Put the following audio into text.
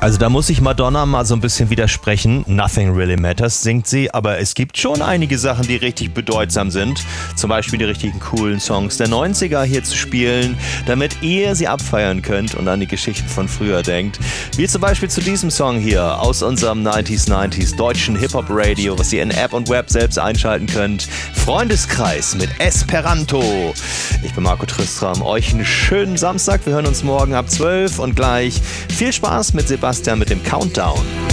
Also da muss ich Madonna mal so ein bisschen widersprechen. Nothing really matters, singt sie, aber es gibt schon einige Sachen, die richtig bedeutsam sind. Zum Beispiel die richtigen coolen Songs der 90er hier zu spielen, damit ihr sie abfeiern könnt und an die Geschichten von früher denkt. Wie zum Beispiel zu diesem Song hier aus unserem 90s deutschen Hip-Hop-Radio, was ihr in App und Web selbst einschalten könnt. Freundeskreis mit Esperanto. Ich bin Marco Tristram. Euch einen schönen Samstag. Wir hören uns morgen ab 12 und gleich viel Spaß mit Sebastian mit dem Countdown.